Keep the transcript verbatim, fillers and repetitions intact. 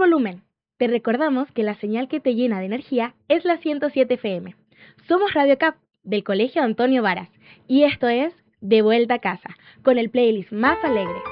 volumen. Te recordamos que la señal que te llena de energía es la ciento siete F M. Somos Radio Cap, del Colegio Antonio Varas, y esto es De Vuelta a Casa, con el playlist más alegre,